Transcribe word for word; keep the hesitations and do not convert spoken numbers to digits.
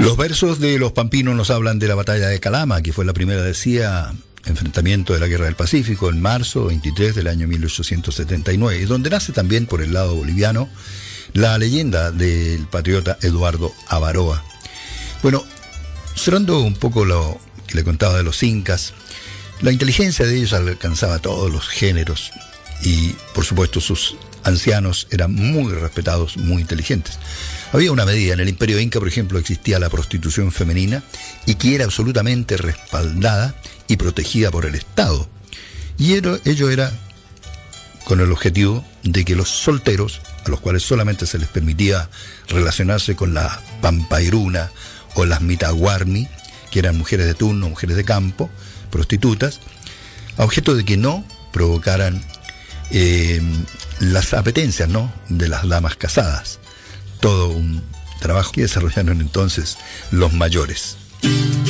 Los versos de los pampinos nos hablan de la batalla de Calama, que fue la primera, decía, enfrentamiento de la Guerra del Pacífico en marzo veintitrés del año mil ochocientos setenta y nueve, y donde nace también por el lado boliviano la leyenda del patriota Eduardo Avaroa. Bueno, cerrando un poco lo que le contaba de los incas, la inteligencia de ellos alcanzaba todos los géneros y, por supuesto, sus ancianos eran muy respetados, muy inteligentes. Había una medida, en el Imperio Inca, por ejemplo, existía la prostitución femenina y que era absolutamente respaldada y protegida por el Estado. Y era, ello era con el objetivo de que los solteros, a los cuales solamente se les permitía relacionarse con la pampairuna o las mitaguarmi, que eran mujeres de turno, mujeres de campo, prostitutas, a objeto de que no provocaran eh, las apetencias, ¿no?, de las damas casadas. Todo un trabajo que desarrollaron entonces los mayores.